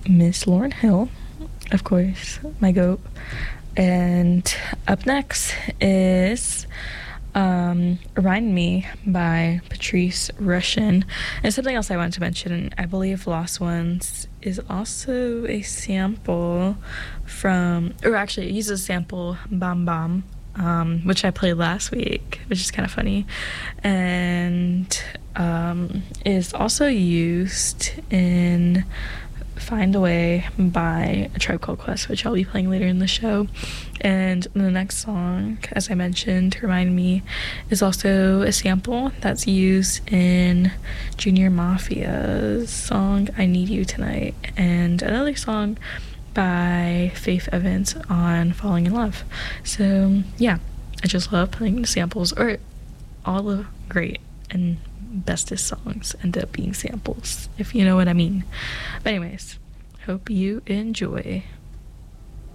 Miss Lauryn Hill, of course, my goat. And up next is Remind Me by Patrice Rushen. And something else I wanted to mention, I believe Lost Ones is also a sample from, or actually it uses a sample Bam Bam, which I played last week, which is kind of funny, and is also used in Find a Way by A Tribe Called Quest, which I'll be playing later in the show. And the next song, as I mentioned, Remind Me, is also a sample that's used in Junior Mafia's song I Need You Tonight, and another song by Faith Evans on Falling in Love. So yeah, I just love playing the samples, or all the great and bestest songs end up being samples, if you know what I mean. But anyways, hope you enjoy.